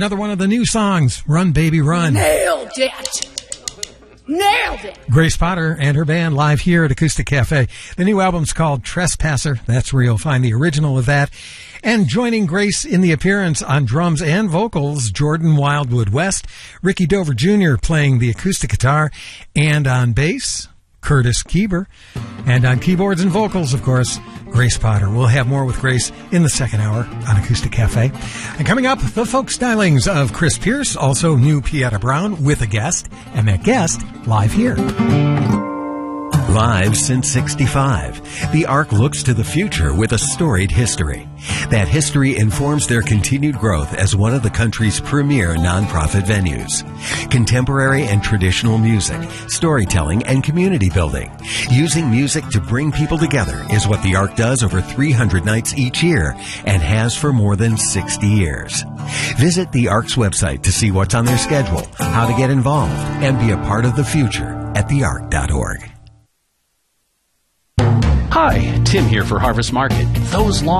Another one of the new songs, Run Baby Run. Nailed it! Nailed it! Grace Potter and her band live here at Acoustic Cafe. The new album's called Trespasser. That's where you'll find the original of that. And joining Grace in the appearance on drums and vocals, Jordan Wildwood West, Ricky Dover Jr. playing the acoustic guitar, and on bass, Curtis Kieber. And on keyboards and vocals, of course, Grace Potter. We'll have more with Grace in the second hour on Acoustic Cafe. And coming up, the folk stylings of Chris Pierce, also new Pieta Brown with a guest, and that guest live here. Live since 65, the ARC looks to the future with a storied history. That history informs their continued growth as one of the country's premier nonprofit venues. Contemporary and traditional music, storytelling, and community building. Using music to bring people together is what the ARC does over 300 nights each year and has for more than 60 years. Visit the ARC's website to see what's on their schedule, how to get involved, and be a part of the future at thearc.org. Hi, Tim here for Harvest Market. Those long